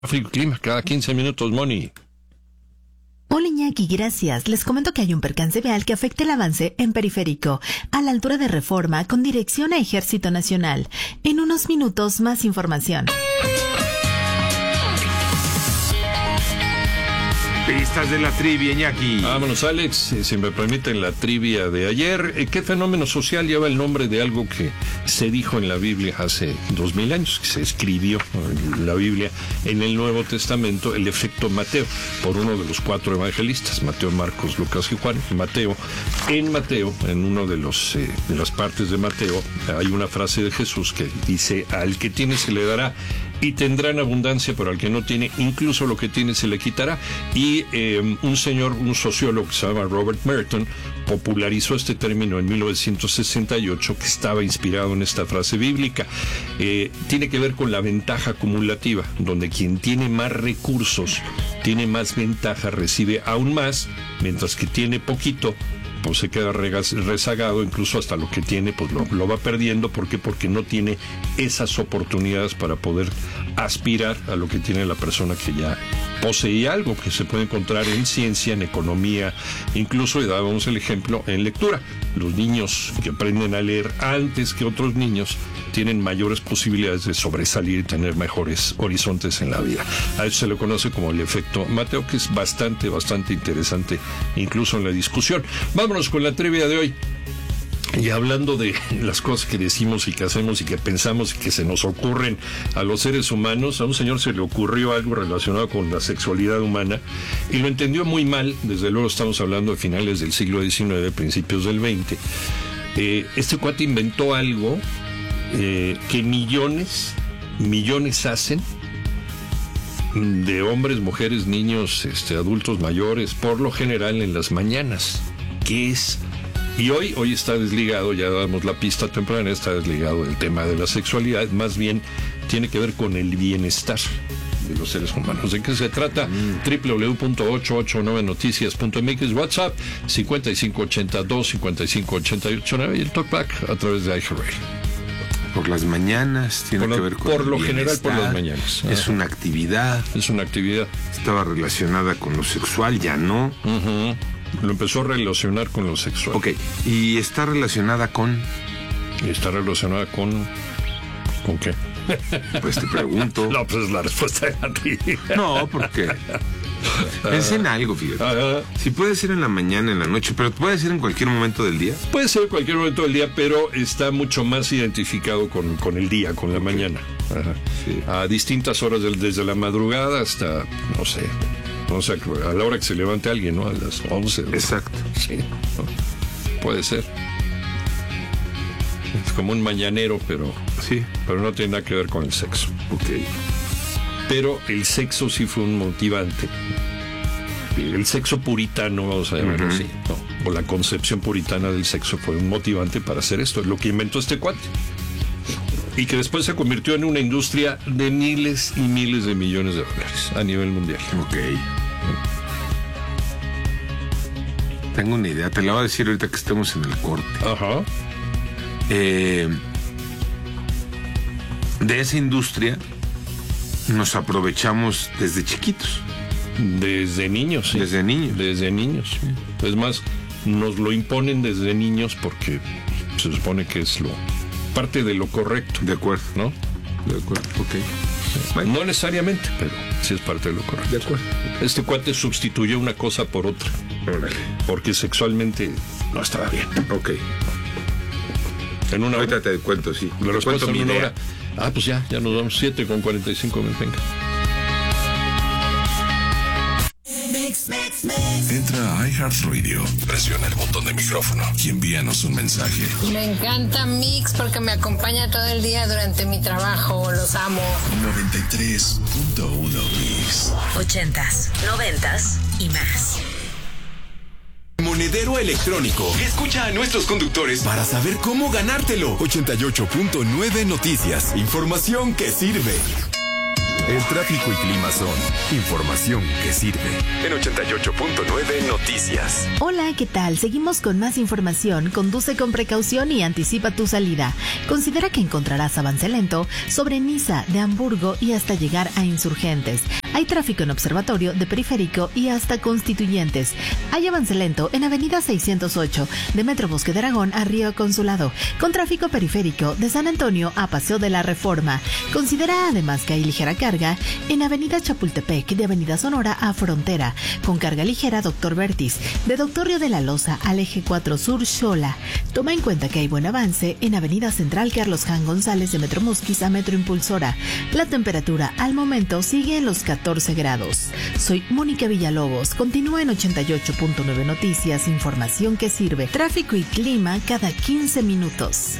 Tráfico y clima cada 15 minutos, Moni. Hola Iñaki, gracias. Les comento que hay un percance vial que afecta el avance en Periférico, a la altura de Reforma, con dirección a Ejército Nacional. En unos minutos, más información. Pistas de la trivia, Iñaki. Vámonos, Alex, si me permiten la trivia de ayer. ¿Qué fenómeno social lleva el nombre de algo que se dijo en la Biblia hace 2000 años, que se escribió en la Biblia en el Nuevo Testamento, el efecto Mateo, por uno de los 4 evangelistas, Mateo, Marcos, Lucas y Juan? Mateo, en uno de las partes de Mateo, hay una frase de Jesús que dice: al que tiene se le dará y tendrán abundancia, pero al que no tiene, incluso lo que tiene se le quitará. Y un sociólogo que se llama Robert Merton, popularizó este término en 1968, que estaba inspirado en esta frase bíblica. Tiene que ver con la ventaja acumulativa, donde quien tiene más recursos, tiene más ventaja, recibe aún más, mientras que tiene poquito, pues se queda rezagado, incluso hasta lo que tiene, pues lo va perdiendo. ¿Por qué? Porque no tiene esas oportunidades para poder aspirar a lo que tiene la persona que ya posee algo, que se puede encontrar en ciencia, en economía, incluso, y dábamos el ejemplo, en lectura. Los niños que aprenden a leer antes que otros niños tienen mayores posibilidades de sobresalir y tener mejores horizontes en la vida. A eso se le conoce como el efecto Mateo, que es bastante interesante, incluso en la discusión. Vámonos con la trivia de hoy. Y hablando de las cosas que decimos y que hacemos y que pensamos y que se nos ocurren a los seres humanos, a un señor se le ocurrió algo relacionado con la sexualidad humana y lo entendió muy mal. Desde luego estamos hablando de finales del siglo XIX, principios del XX. Este cuate inventó algo que millones hacen, de hombres, mujeres, niños, adultos mayores, por lo general en las mañanas. ¿Qué es? Y hoy está desligado, ya damos la pista temprana, está desligado del tema de la sexualidad, más bien tiene que ver con el bienestar de los seres humanos. ¿De qué se trata? www.889noticias.mx, WhatsApp 5582-5588 y el Talkback a través de iHeartRadio. Por las mañanas, tiene que ver con por el lo general bienestar. por las mañanas. Es una actividad. Estaba relacionada con lo sexual, ya no. Uh-huh. Lo empezó a relacionar con lo sexual. Ok, y está relacionada con... ¿Con qué? Pues te pregunto. No, pues es la respuesta de la trivia. No, porque... Pensé en algo, fíjate. Si puede ser en la mañana, en la noche, pero puede ser en cualquier momento del día. Puede ser en cualquier momento del día, pero está mucho más identificado con el día, con la mañana. Ajá. Sí. A distintas horas, desde la madrugada hasta, no sé, a la hora que se levante alguien, ¿no? A las 11. Exacto. Sí. ¿No? Puede ser. Es como un mañanero, pero no tiene nada que ver con el sexo. Ok. Pero el sexo sí fue un motivante. El sexo puritano, vamos a llamarlo así, ¿no? O la concepción puritana del sexo fue un motivante para hacer esto. Es lo que inventó este cuate. Y que después se convirtió en una industria de miles y miles de millones de dólares a nivel mundial. Ok. Tengo una idea, te la voy a decir ahorita que estemos en el corte. Ajá. De esa industria nos aprovechamos desde chiquitos. Desde niños, sí. Desde niños. Sí. Es más, nos lo imponen desde niños porque se supone que es parte de lo correcto. De acuerdo. ¿No? De acuerdo, ok. Bueno. No necesariamente, pero sí es parte de lo correcto. De acuerdo. Este cuate sustituyó una cosa por otra. Porque sexualmente no estaba bien. Ok. En una ahorita hora. te cuento, sí. Lo respuesto en una hora. Pues ya nos vamos 7:45, venga. Entra a iHeartRadio, presiona el botón de micrófono y envíanos un mensaje. Me encanta Mix porque me acompaña todo el día durante mi trabajo. Los amo. 93.1 Mix. 80s, 90s y más. Monedero electrónico. Escucha a nuestros conductores para saber cómo ganártelo. 88.9 Noticias. Información que sirve. El tráfico y clima son información que sirve. En 88.9 Noticias. Hola, ¿qué tal? Seguimos con más información. Conduce con precaución y anticipa tu salida. Considera que encontrarás avance lento sobre Niza, de Hamburgo y hasta llegar a Insurgentes. Hay tráfico en Observatorio, de Periférico y hasta Constituyentes. Hay avance lento en Avenida 608, de Metro Bosque de Aragón a Río Consulado, con tráfico periférico de San Antonio a Paseo de la Reforma. Considera además que hay ligera carga en Avenida Chapultepec, de Avenida Sonora a Frontera, con carga ligera Doctor Vertis, de Doctor Río de la Loza al Eje 4 Sur Xola. Toma en cuenta que hay buen avance en Avenida Central Carlos Jan González, de Metro Musquis a Metro Impulsora. La temperatura al momento sigue en los 14 grados. Soy Mónica Villalobos. Continúa en 88.9 Noticias, información que sirve. Tráfico y clima cada 15 minutos.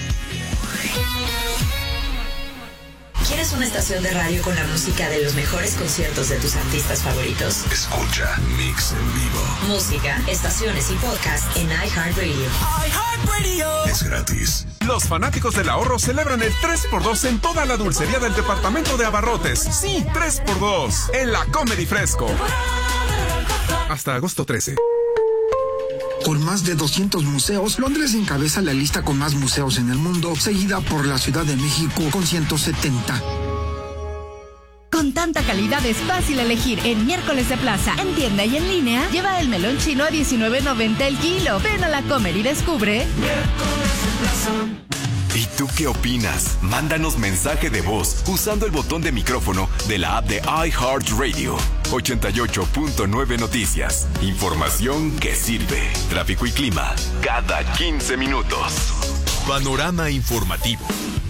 ¿Quieres una estación de radio con la música de los mejores conciertos de tus artistas favoritos? Escucha Mix en vivo. Música, estaciones y podcast en iHeartRadio. Es gratis. Los fanáticos del ahorro celebran el 3x2 en toda la dulcería del departamento de Abarrotes. Sí, 3x2 en la Comedy Fresco. Hasta agosto 13. Con más de 200 museos, Londres encabeza la lista con más museos en el mundo, seguida por la Ciudad de México con 170. Con tanta calidad es fácil elegir en Miércoles de Plaza. En tienda y en línea, lleva el melón chino a $19.90 el kilo. Ven a la Comer y descubre Miércoles de Plaza. ¿Y tú qué opinas? Mándanos mensaje de voz usando el botón de micrófono de la app de iHeartRadio. 88.9 Noticias. Información que sirve. Tráfico y clima cada 15 minutos. Panorama informativo.